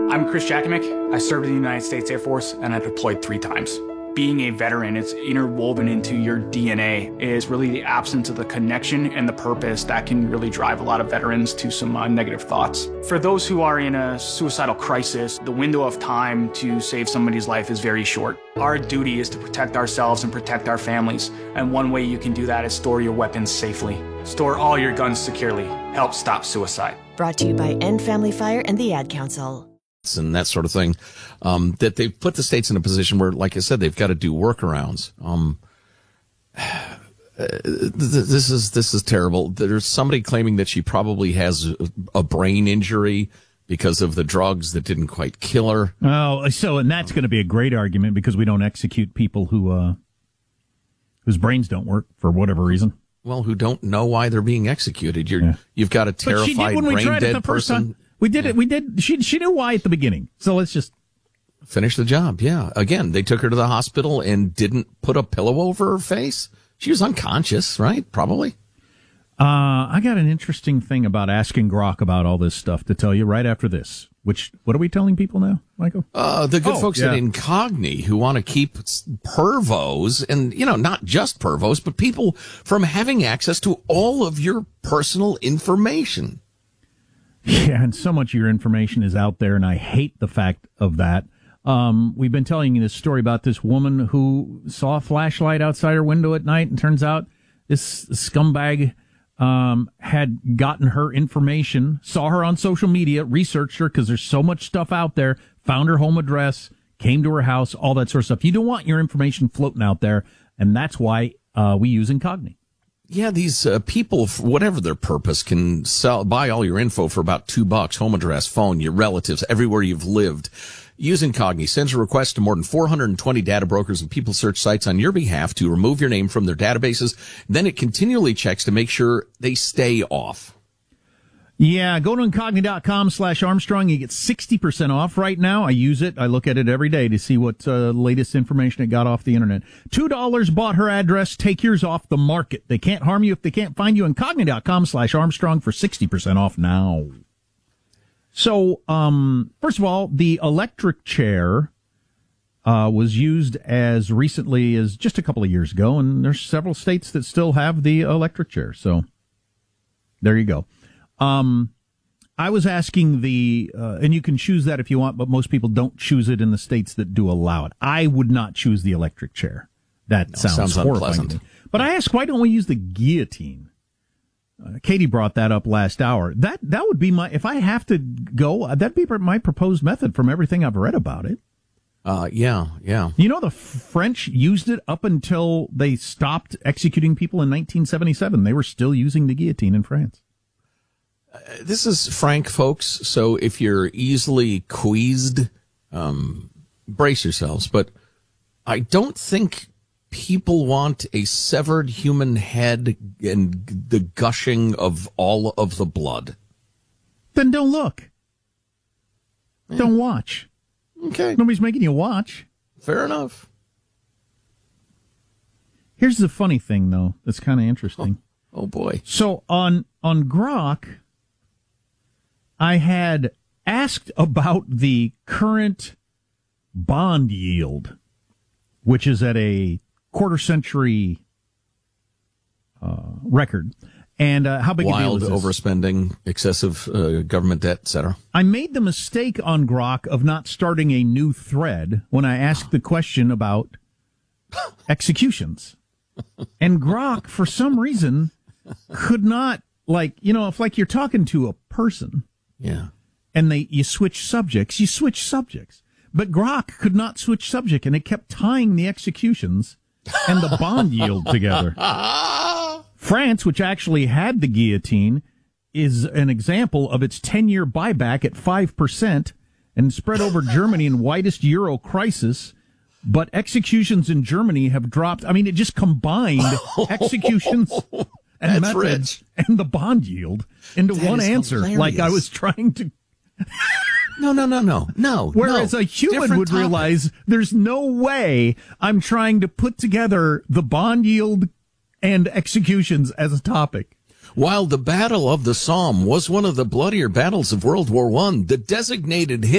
I'm Chris Jakimick. I served in the United States Air Force, and I deployed 3 times. Being a veteran, it's interwoven into your DNA, is really the absence of the connection and the purpose that can really drive a lot of veterans to some negative thoughts. For those who are in a suicidal crisis, the window of time to save somebody's life is very short. Our duty is to protect ourselves and protect our families, and one way you can do that is store your weapons safely. Store all your guns securely. Help stop suicide. Brought to you by End Family Fire and the Ad Council. And that sort of thing, that they've put the states in a position where, like I said, they've got to do workarounds. This is terrible. There's somebody claiming that she probably has a brain injury because of the drugs that didn't quite kill her. Oh, and that's going to be a great argument because we don't execute people who whose brains don't work for whatever reason. Well, who don't know why they're being executed. You've got a terrified, brain-dead person. We did it. We did. She knew why at the beginning. So let's just finish the job. Yeah. Again, they took her to the hospital and didn't put a pillow over her face. She was unconscious, right? Probably. I got an interesting thing about asking Grok about all this stuff to tell you right after this. What are we telling people now, Michael? The good folks at Incogni who want to keep pervos and, not just pervos, but people from having access to all of your personal information. Yeah, and so much of your information is out there, and I hate the fact of that. We've been telling you this story about this woman who saw a flashlight outside her window at night, and turns out this scumbag had gotten her information, saw her on social media, researched her because there's so much stuff out there, found her home address, came to her house, all that sort of stuff. You don't want your information floating out there, and that's why we use Incogni. Yeah, these people, for whatever their purpose, can buy all your info for about $2, home address, phone, your relatives, everywhere you've lived. Use Incogni sends a request to more than 420 data brokers and people search sites on your behalf to remove your name from their databases. Then it continually checks to make sure they stay off. Yeah, go to Incogni.com/Armstrong. You get 60% off right now. I use it. I look at it every day to see what latest information it got off the internet. $2 bought her address. Take yours off the market. They can't harm you if they can't find you. Incogni.com/Armstrong for 60% off now. So, first of all, the electric chair was used as recently as just a couple of years ago, and there's several states that still have the electric chair. So, there you go. I was asking and you can choose that if you want, but most people don't choose it in the states that do allow it. I would not choose the electric chair. That sounds horrifying to me. But I asked, why don't we use the guillotine? Katie brought that up last hour. That would be if I have to go, that'd be my proposed method from everything I've read about it. Yeah. The French used it up until they stopped executing people in 1977. They were still using the guillotine in France. This is Frank, folks, so if you're easily queased, brace yourselves. But I don't think people want a severed human head and the gushing of all of the blood. Then don't look. Yeah. Don't watch. Okay. Nobody's making you watch. Fair enough. Here's the funny thing, though, that's kind of interesting. Oh, boy. So on Grok, I had asked about the current bond yield, which is at a quarter-century record, and how big wild a deal is this? Overspending, excessive government debt, etc. I made the mistake on Grok of not starting a new thread when I asked the question about executions, and Grok, for some reason, could not, if you're talking to a person. Yeah. And you switch subjects. But Grok could not switch subject, and it kept tying the executions and the bond yield together. France, which actually had the guillotine, is an example of its 10-year buyback at 5% and spread over Germany in widest euro crisis. But executions in Germany have dropped. I mean, it just combined executions and methods rich. And the bond yield into one answer. Hilarious. Like I was trying to. No. Whereas a human Different would topic. realize there's no way I'm trying to put together the bond yield and executions as a topic. While the Battle of the Somme was one of the bloodier battles of World War I, the designated